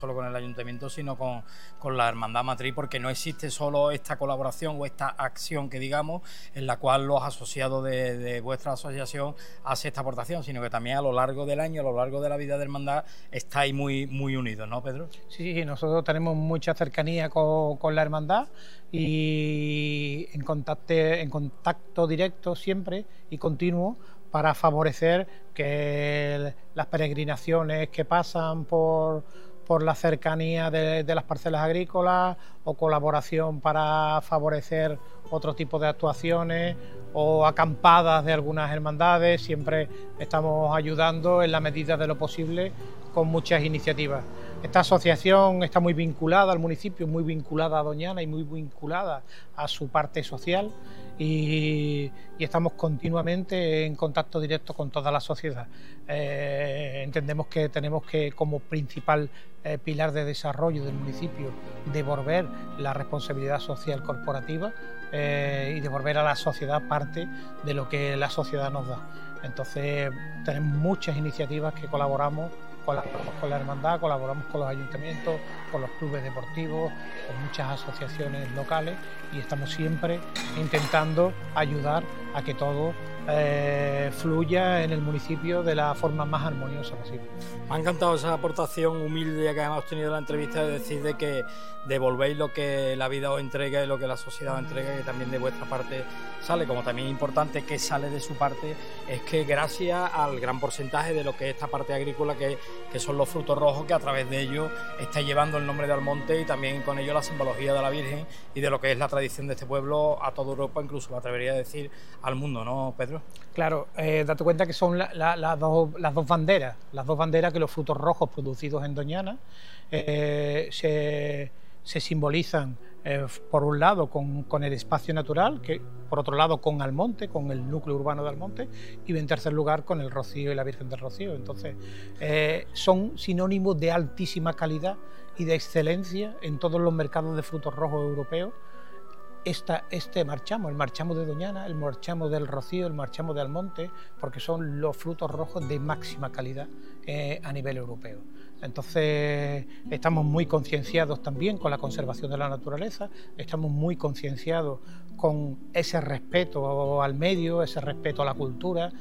solo con el ayuntamiento, sino con la hermandad matriz, porque no existe solo esta colaboración o esta acción que digamos en la cual los asociados de vuestra asociación hacen esta aportación, sino que también a lo largo del año, a lo largo de la vida de hermandad, estáis muy unidos, ¿no, Pedro? Sí, nosotros tenemos mucha cercanía con la hermandad y en contacto directo siempre y continuo para favorecer que las peregrinaciones que pasan por la cercanía de las parcelas agrícolas, o colaboración para favorecer otro tipo de actuaciones, o acampadas de algunas hermandades. Siempre estamos ayudando en la medida de lo posible con muchas iniciativas. Esta asociación está muy vinculada al municipio, muy vinculada a Doñana y muy vinculada a su parte social, y estamos continuamente en contacto directo con toda la sociedad. Entendemos que tenemos que, como principal pilar de desarrollo del municipio, devolver la responsabilidad social corporativa y devolver a la sociedad parte de lo que la sociedad nos da. Entonces tenemos muchas iniciativas que colaboramos con la hermandad, colaboramos con los ayuntamientos, con los clubes deportivos, con muchas asociaciones locales, y estamos siempre intentando ayudar a que todo fluya en el municipio de la forma más armoniosa posible. Me ha encantado esa aportación humilde que hemos tenido en la entrevista, de decir de que devolvéis lo que la vida os entrega y lo que la sociedad os entrega, que también de vuestra parte sale. Como también es importante que sale de su parte, es que gracias al gran porcentaje de lo que es esta parte agrícola, que son los frutos rojos, que a través de ellos está llevando el nombre de Almonte y también con ello la simbología de la Virgen y de lo que es la tradición de este pueblo a toda Europa, incluso me atrevería a decir al mundo, ¿no, Pedro? Claro, date cuenta que son las dos banderas que los frutos rojos producidos en Doñana se simbolizan, por un lado con el espacio natural, que por otro lado con Almonte, con el núcleo urbano de Almonte, y en tercer lugar con el Rocío y la Virgen del Rocío. Entonces son sinónimos de altísima calidad y de excelencia en todos los mercados de frutos rojos europeos. El marchamo de Doñana, el marchamo del Rocío, el marchamo de Almonte, porque son los frutos rojos de máxima calidad a nivel europeo. Entonces estamos muy concienciados también con la conservación de la naturaleza, estamos muy concienciados con ese respeto al medio, ese respeto a la cultura,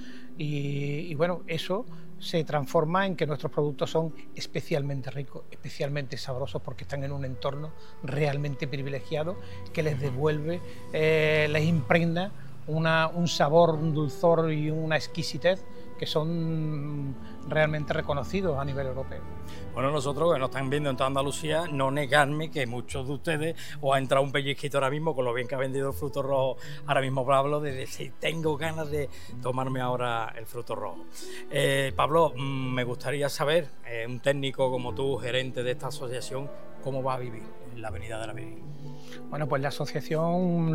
y bueno, eso se transforma en que nuestros productos son especialmente ricos, especialmente sabrosos, porque están en un entorno realmente privilegiado que les devuelve, les impregna un sabor, un dulzor y una exquisitez que son realmente reconocidos a nivel europeo. Bueno, nosotros que nos están viendo en toda Andalucía, no negarme que muchos de ustedes os ha entrado un pellizquito ahora mismo con lo bien que ha vendido el fruto rojo ahora mismo Pablo, de decir, tengo ganas de tomarme ahora el fruto rojo. Pablo, me gustaría saber, un técnico como tú, gerente de esta asociación, ¿cómo va a vivir en la Avenida de la Virgen? Bueno, pues la asociación,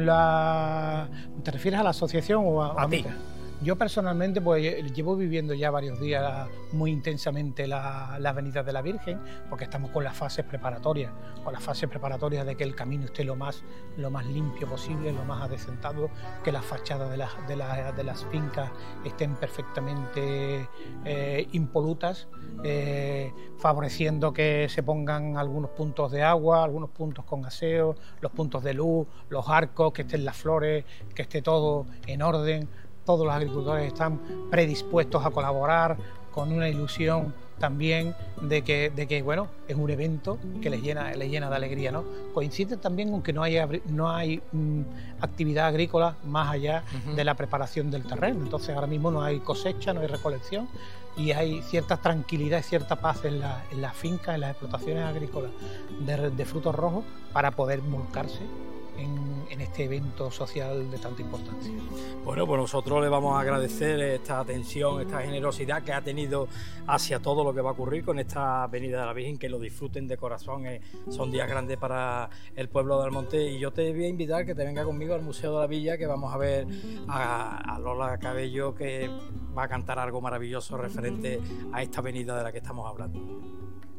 ¿te refieres a la asociación o a ti? Yo personalmente pues llevo viviendo ya varios días muy intensamente la Avenida de la Virgen, porque estamos con las fases preparatorias, de que el camino esté lo más limpio posible, lo más adecentado, que las fachadas de las fincas estén perfectamente impolutas, favoreciendo que se pongan algunos puntos de agua, algunos puntos con aseo, los puntos de luz, los arcos, que estén las flores, que esté todo en orden. Todos los agricultores están predispuestos a colaborar, con una ilusión también de que bueno, es un evento que les llena de alegría, ¿no? Coincide también con que no hay actividad agrícola más allá de la preparación del terreno. Entonces ahora mismo no hay cosecha, no hay recolección, y hay cierta tranquilidad y cierta paz en las fincas, en las explotaciones agrícolas de frutos rojos, para poder volcarse en este evento social de tanta importancia. Bueno, pues nosotros le vamos a agradecer esta atención, esta generosidad que ha tenido hacia todo lo que va a ocurrir con esta Avenida de la Virgen, que lo disfruten de corazón. Son días grandes para el pueblo de Almonte, y yo te voy a invitar que te venga conmigo al Museo de la Villa, que vamos a ver a Lola Cabello, que va a cantar algo maravilloso referente a esta avenida de la que estamos hablando.